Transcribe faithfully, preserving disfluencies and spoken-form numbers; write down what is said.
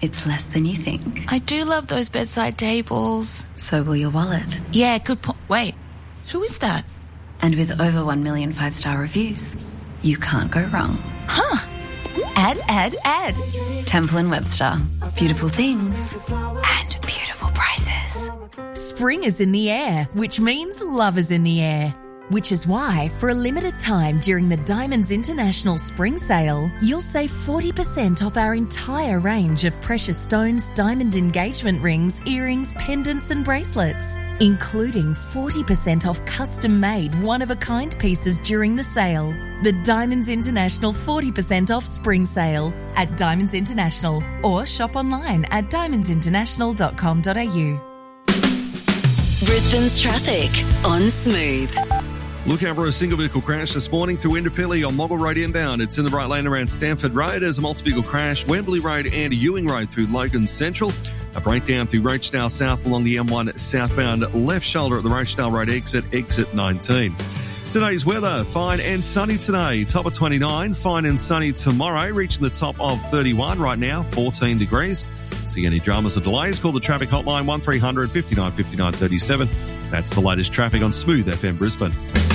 it's less than you think. I do love those bedside tables. So will your wallet. Yeah, good point. Wait, who is that? And with over one million five-star reviews, you can't go wrong. Huh. Add, add, add. Temple and Webster. Beautiful things and beautiful prices. Spring is in the air, which means love is in the air. Which is why, for a limited time during the Diamonds International Spring Sale, you'll save forty percent off our entire range of precious stones, diamond engagement rings, earrings, pendants and bracelets, including forty percent off custom-made, one-of-a-kind pieces during the sale. The Diamonds International forty percent off Spring Sale at Diamonds International, or shop online at diamonds international dot com dot a u. Brisbane's traffic on Smooth. Look out for a single vehicle crash this morning through Indooroopilly on Moggle Road inbound. It's in the right lane around Stamford Road. There's a multi-vehicle crash, Wembley Road and Ewing Road through Logan Central. A breakdown through Rochdale South along the M one southbound left shoulder at the Rochdale Road exit, exit nineteen. Today's weather, fine and sunny today, top of twenty-nine, fine and sunny tomorrow, reaching the top of thirty-one right now, fourteen degrees. See any dramas or delays, call the traffic hotline one three hundred fifty-nine fifty-nine thirty-seven. That's the latest traffic on Smooth F M Brisbane.